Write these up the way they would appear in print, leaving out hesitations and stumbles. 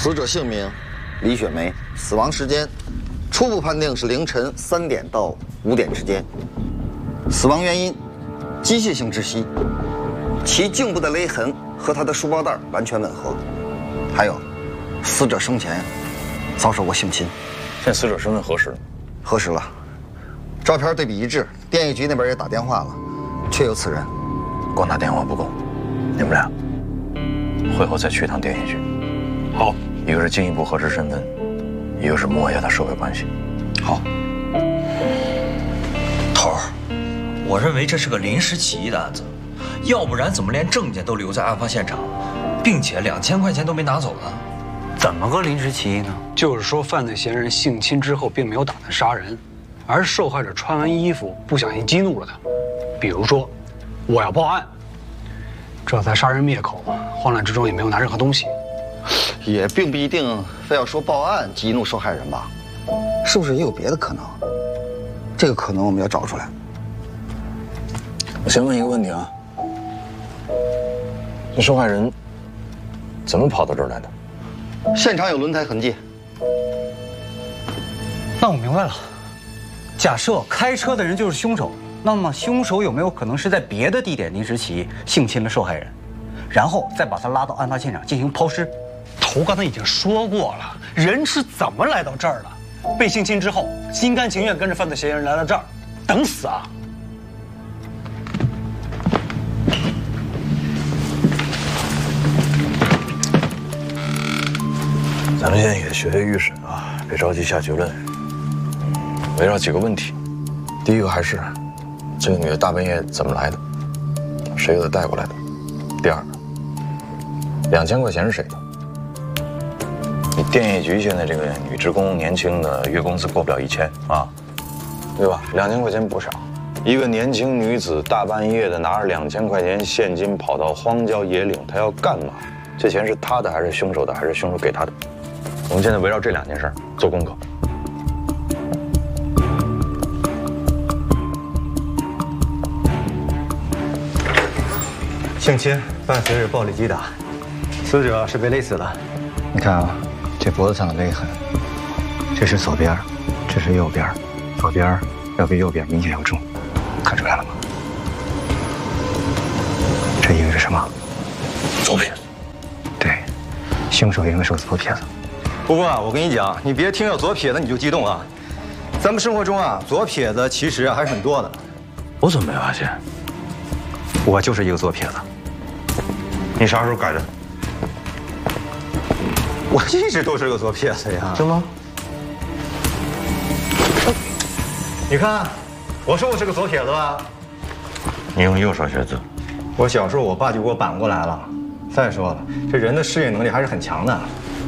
死者姓名李雪梅，死亡时间初步判定是凌晨3点到5点之间。死亡原因机械性窒息，其颈部的勒痕和她的书包带完全吻合。还有，死者生前遭受过性侵。 现死者身份核实了？ 核实了，照片对比一致，电业局那边也打电话了，确有此人。 光打电话不够，你们俩会后再去一趟电业局。 好， 一个是进一步核实身份，一个是摸一下他社会关系。 好。头儿，我认为这是个临时起意的案子，要不然怎么连证件都留在案发现场，并且2000块钱都没拿走呢？ 怎么个临时起意呢？就是说，犯罪嫌疑人性侵之后并没有打算杀人，而受害者穿完衣服不小心激怒了他。比如说，我要报案，这才杀人灭口，慌乱之中也没有拿任何东西。 也并不一定非要说报案激怒受害人吧，是不是也有别的可能？这个可能我们要找出来。 我先问一个问题啊，这受害人怎么跑到这儿来的？ 现场有轮胎痕迹。 那我明白了，假设开车的人就是凶手，那么凶手有没有可能是在别的地点临时起意性侵了受害人，然后再把他拉到案发现场进行抛尸？ 头刚才已经说过了，人是怎么来到这儿的？被性侵之后，心甘情愿跟着犯罪嫌疑人来到这儿，等死啊！ 咱们现在也学学预审啊，别着急下结论。围绕几个问题，第一个还是这个女的大半夜怎么来的，谁给她带过来的？第二，2000块钱是谁的？你电业局现在这个女职工年轻的，月工资过不了1000啊，对吧？2000块钱不少。一个年轻女子大半夜的拿着2000块钱现金跑到荒郊野岭，她要干嘛？这钱是她的还是凶手的，还是凶手给她的？我们现在围绕这2件事做功课。 性侵伴随着暴力击打，死者是被勒死的。你看啊，这脖子上的勒痕，这是左边，这是右边，左边要比右边明显要重，看出来了吗？这意味着什么？ 左撇子。 对，凶手应该是左撇子。不过啊，我跟你讲，你别听到左撇子你就激动啊。咱们生活中啊，左撇子其实还是很多的。 我怎么没发现？ 我就是一个左撇子。 你啥时候改的？ 我一直都是个左撇子呀。 真吗？ 你看，我说我是个左撇子吧？ 你用右手写字。 我小时候我爸就给我扳过来了。再说了，这人的适应能力还是很强的。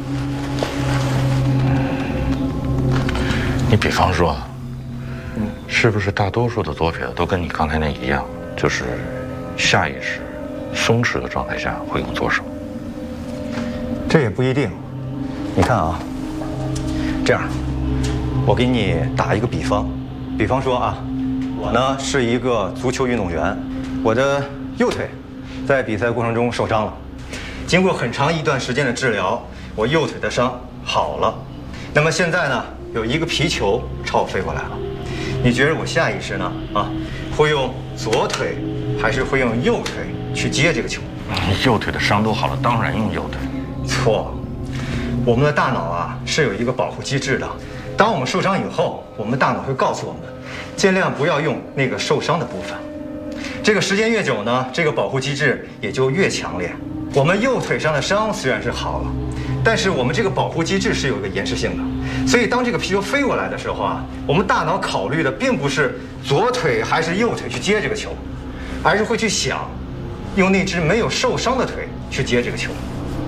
你比方说，是不是大多数的左撇子都跟你刚才那一样，就是下意识、松弛的状态下会用左手？ 这也不一定。你看啊，这样，我给你打一个比方，比方说啊，我呢是一个足球运动员，我的右腿在比赛过程中受伤了，经过很长一段时间的治疗，我右腿的伤好了。那么现在呢，有一个皮球朝我飞过来了，你觉得我下意识呢会用左腿还是会用右腿去接这个球？ 右腿的伤都好了，当然用右腿。 错，我们的大脑啊是有一个保护机制的。当我们受伤以后，我们大脑会告诉我们，尽量不要用那个受伤的部分。这个时间越久呢，这个保护机制也就越强烈。我们右腿上的伤虽然是好了，但是我们这个保护机制是有一个延迟性的。所以当这个皮球飞过来的时候啊，我们大脑考虑的并不是左腿还是右腿去接这个球，而是会去想，用那只没有受伤的腿去接这个球。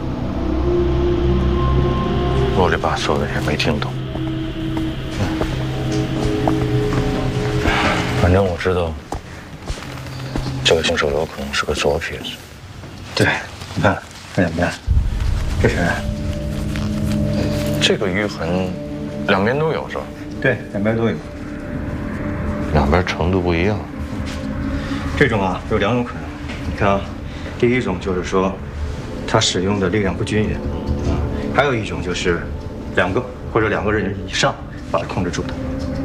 啰里吧嗦的也没听懂。反正我知道，这个凶手有可能是个左撇子。 对，你看见没？这是这个淤痕，两边都有是吧？ 对，两边都有。 两边程度不一样。 这种啊有2种可能。你看啊，第一种就是说，他使用的力量不均匀， 还有一种就是2个或者2个人以上把它控制住的。